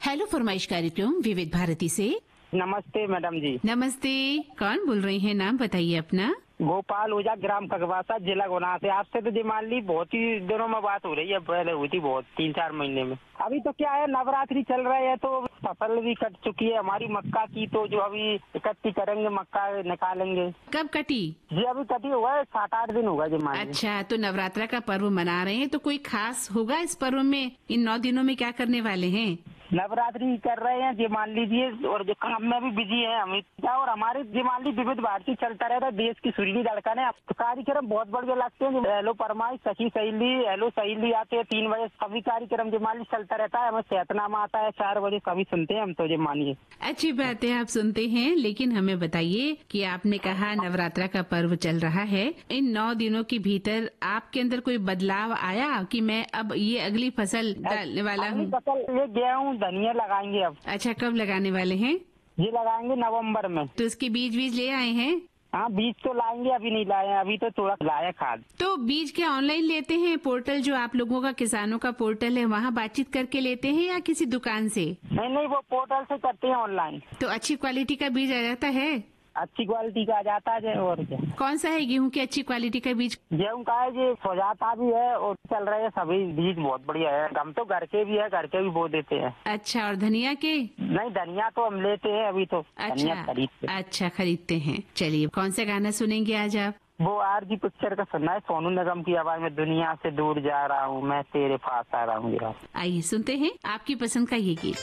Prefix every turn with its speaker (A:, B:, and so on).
A: Hello फरमाइश कार्यक्रम विविध भारती से।
B: नमस्ते मैडम जी।
A: नमस्ते, कौन बोल रहे हैं? नाम बताइए अपना।
B: गोपाल ओझा, ग्राम ककवासा, जिला गुना से। आपसे तो जी मान ली बहुत ही दिनों में बात हो रही है, पहले हुई थी बहुत 3-4 महीने में। अभी तो क्या है, नवरात्रि चल रहे हैं तो फसल भी कट चुकी है हमारी मक्का की, तो जो अभी इकट्ठी करेंगे मक्का निकालेंगे।
A: कब कटी?
B: जी अभी कटी हुआ है, 7-8 दिन होगा जी मान ली।
A: अच्छा, तो नवरात्रा का पर्व मना रहे हैं, तो कोई खास होगा इस पर्व में? इन 9 दिनों में क्या करने वाले हैं?
B: नवरात्रि कर रहे हैं जी मान लीजिए, और जो काम में भी बिजी है हम क्या। और हमारे जी मान ली विविध भारती चलता रहता है, देश की सुरीली धड़कन है। तो कार्यक्रम बहुत बढ़िया लगते हैं। हेलो फरमाइश, सखी सहेली, हेलो सहेली आते हैं 3 बजे। सभी कार्यक्रम जी मान ली चलता रहता है। हमें सेहतनामा आता है 4 बजे, कभी सुनते हैं हम तो जी मानिए।
A: अच्छी बात है, आप सुनते हैं, लेकिन हमें बताइए कि आपने कहा नवरात्रा का पर्व चल रहा है, इन 9 दिनों के भीतर आपके अंदर कोई बदलाव आया कि मैं अब ये अगली फसल डालने वाला
B: अगली
A: हूँ?
B: फसल ये गेहूँ धनिया लगाएंगे अब।
A: अच्छा, कब लगाने वाले हैं?
B: ये लगाएंगे नवंबर में।
A: तो इसके बीज ले आए हैं?
B: हाँ बीज तो लाएंगे, अभी नहीं लाए हैं, अभी तो थोड़ा लाया खाद।
A: तो बीज क्या ऑनलाइन लेते हैं? पोर्टल जो आप लोगों का किसानों का पोर्टल है, वहाँ बातचीत करके लेते हैं या किसी दुकान से?
B: नहीं, वो पोर्टल से करते हैं ऑनलाइन।
A: तो अच्छी क्वालिटी का बीज आ जाता है?
B: अच्छी क्वालिटी का आ जाता है। और क्या,
A: कौन सा है गेहूं की अच्छी क्वालिटी का बीज?
B: गेहूँ का है जी, सुजाता भी है और चल रहे हैं सभी बीज बहुत बढ़िया है। हम तो घर के भी है, घर के भी बो देते हैं।
A: अच्छा, और धनिया के?
B: नहीं धनिया तो हम लेते हैं, अभी तो धनिया
A: अच्छा,
B: खरीदते।
A: अच्छा खरीदते हैं। चलिए, कौन सा गाना सुनेंगे आज आप?
B: वो आरजी पिक्चर का सुनना है, सोनू निगम की आवाज में। दुनिया से दूर जा रहा हूँ मैं, तेरे पास आ रहा हूँ।
A: आइए सुनते हैं आपकी पसंद का ये गीत।